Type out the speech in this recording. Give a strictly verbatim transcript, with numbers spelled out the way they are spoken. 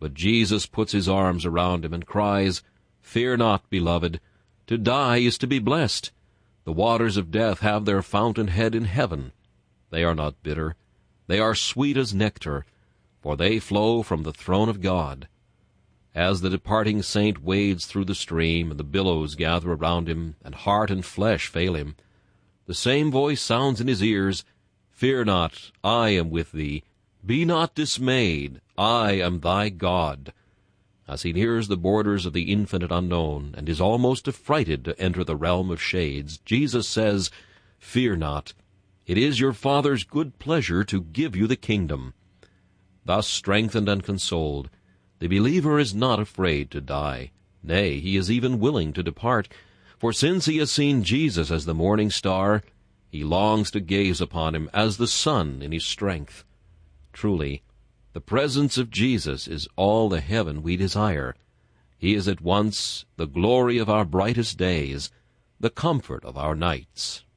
But Jesus puts his arms around him and cries, "Fear not, beloved. To die is to be blessed. The waters of death have their fountainhead in heaven. They are not bitter. They are sweet as nectar, for they flow from the throne of God." As the departing saint wades through the stream, and the billows gather around him, and heart and flesh fail him, the same voice sounds in his ears, "Fear not, I am with thee. Be not dismayed, I am thy God." As he nears the borders of the infinite unknown, and is almost affrighted to enter the realm of shades, Jesus says, "Fear not. It is your Father's good pleasure to give you the kingdom." Thus strengthened and consoled, the believer is not afraid to die. Nay, he is even willing to depart, for since he has seen Jesus as the morning star, he longs to gaze upon him as the sun in his strength. Truly, the presence of Jesus is all the heaven we desire. He is at once the glory of our brightest days, the comfort of our nights.